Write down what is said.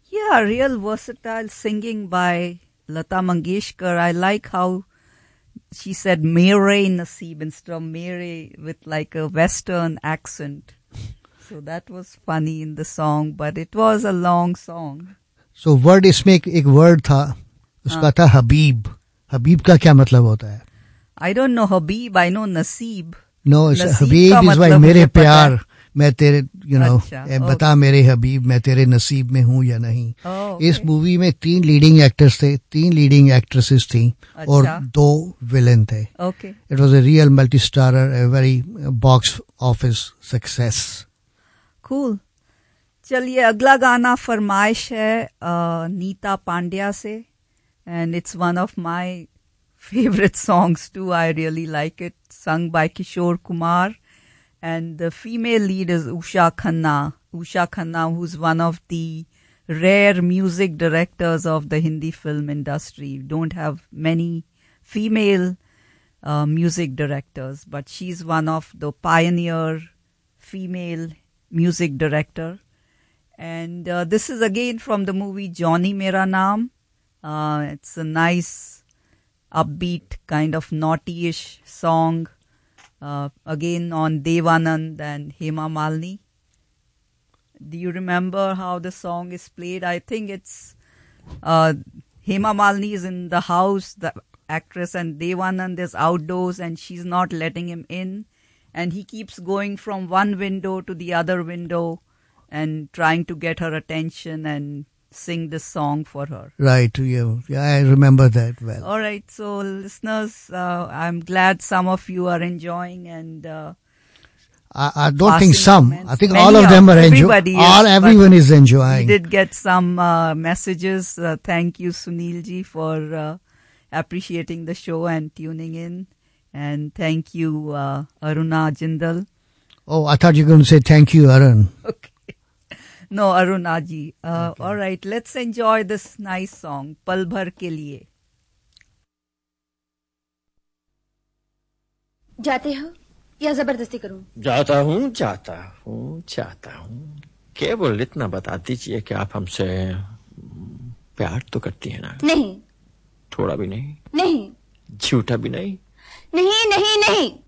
Yeah, real versatile singing by Lata Mangeshkar. I like how she said Mere Naseeb instead of Mere with like a Western accent. So that was funny in the song, but it was a long song. So word इसमें एक word था, उसका था हबीब. हबीब का क्या मतलब होता है? I don't know Habib, I know Naseeb. No, Naseeb Habib is like मेरे प्यार. मैं तेरे, बता मेरे हबीब, मैं तेरे नसीब में हूँ या नहीं. इस मूवी में 3 लीडिंग एक्टर्स थे, 3 लीडिंग एक्ट्रेसेस थी और 2 विलेन थे. It was a real multi-starrer, a very box office success. Cool. चलिए अगला गाना फरमाइश है नीता पांड्या से, and it's one of my favorite songs too. I really like it, sung by Kishore Kumar. And the female lead is Usha Khanna. Usha Khanna, who's one of the rare music directors of the Hindi film industry. We don't have many female music directors, but she's one of the pioneer female music director. And this is again from the movie Johnny Mera Naam. It's a nice, upbeat, kind of naughty-ish song. Again on Devanand and Hema Malini. Do you remember how the song is played? I think it's Hema Malini is in the house, the actress, and Devanand is outdoors and she's not letting him in. And he keeps going from one window to the other window and trying to get her attention and sing this song for her. Right, yeah, I remember that well. All right, so listeners, I'm glad some of you are enjoying, and I don't think some. I think all of them are enjoying. Everyone is enjoying. We did get some messages. Thank you, Sunil ji, for appreciating the show and tuning in. And thank you, Aruna Jindal. Oh, I thought you were going to say thank you, Arun. Okay. No, Aruna ji. Okay. All right, let's enjoy this nice song, Pal Bhar Ke Liye. जाते हो या जबरदस्ती करूं? जाता हूँ. केवल इतना बता दीजिए कि आप हमसे प्यार तो करती हैं ना? नहीं. थोड़ा भी नहीं? नहीं. झूठा भी नहीं? नहीं.